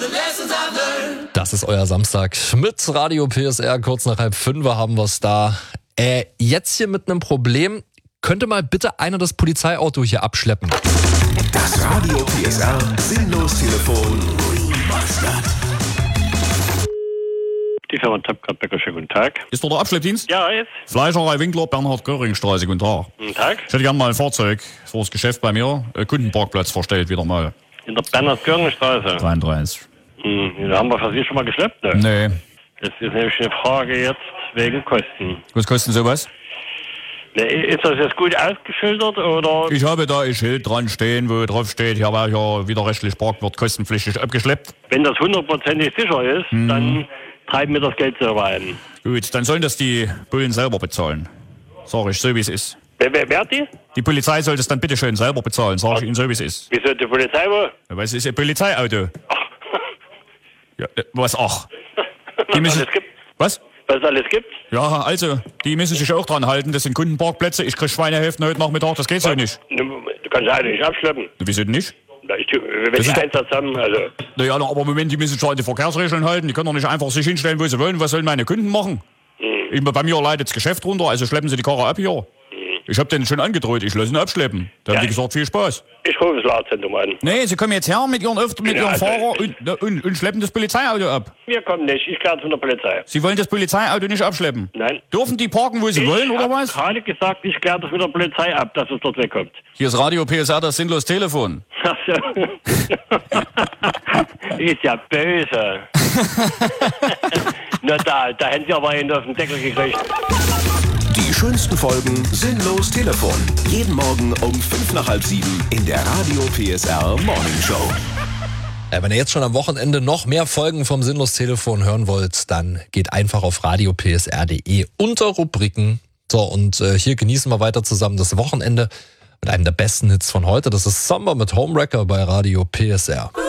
Das ist euer Samstag mit Radio PSR. Kurz nach 4:30 haben wir es da. Jetzt hier mit einem Problem. Könnte mal bitte einer das Polizeiauto hier abschleppen? Das Radio PSR Sinnlos-Telefon Remastered. Die Firma Töpfert-Becker, schönen guten Tag. Ist doch der Abschleppdienst? Ja, jetzt. Fleischerei Winkler, Bernhard-Göring-Straße, guten Tag. Guten Tag. Ich hätte gerne mal ein Fahrzeug für das Geschäft bei mir. Kundenparkplatz verstellt wieder mal. In der Bernhard-Göring-Straße. 33. Da haben wir für Sie schon mal geschleppt, ne? Nee. Das ist nämlich eine Frage jetzt wegen Kosten. Was kostet sowas? Ne, ist das jetzt gut ausgeschildert, oder? Ich habe da ein Schild dran stehen, wo drauf steht, hier welcher widerrechtlich parkt, wird kostenpflichtig abgeschleppt. Wenn das 100%ig sicher ist, dann treiben wir das Geld selber ein. Gut, dann sollen das die Bullen selber bezahlen. Sag ich, so wie es ist. Wer die? Die Polizei soll das dann bitte schön selber bezahlen, sag ich Ihnen so wie es ist. Wieso die Polizei wo? Weil es ist ein Polizeiauto. Ja, was ach? Die Was müssen, alles gibt? was? Was es alles gibt? Ja, also, die müssen sich auch dran halten. Das sind Kundenparkplätze. Ich krieg Schweinehälften heute Nachmittag. Das geht so nicht. Du kannst ja nicht abschleppen. Wieso denn nicht? Wenn Das die ist- Einsatz haben, also... Naja, aber im Moment, die müssen schon an die Verkehrsregeln halten. Die können doch nicht einfach sich hinstellen, wo sie wollen. Was sollen meine Kunden machen? Bei mir leidet das Geschäft runter, also schleppen sie die Karre ab hier. Ich hab denen schon angedroht, ich lasse ihn abschleppen. Da haben die gesagt, viel Spaß. Ich rufe das Laderzentrum an. Nee, sie kommen jetzt her mit ihren Ja, also- Fahrer und schleppen das Polizeiauto ab. Wir kommen nicht, ich kläre es von der Polizei. Sie wollen das Polizeiauto nicht abschleppen? Nein. Dürfen die parken, wo sie wollen, oder was? Ich habe gerade gesagt, ich kläre das mit der Polizei ab, dass es dort wegkommt. Hier ist Radio PSR, das sinnlos Telefon. Ach so. Ist ja böse. Na da hätten Sie aber einen auf den Deckel gekriegt. Die schönsten Folgen Sinnlos Telefon. Jeden Morgen um 6:55 in der Radio PSR Morning Show. Wenn ihr jetzt schon am Wochenende noch mehr Folgen vom Sinnlos-Telefon hören wollt, dann geht einfach auf radiopsr.de unter Rubriken. So, und hier genießen wir weiter zusammen das Wochenende mit einem der besten Hits von heute. Das ist Samba mit Homewrecker bei Radio PSR.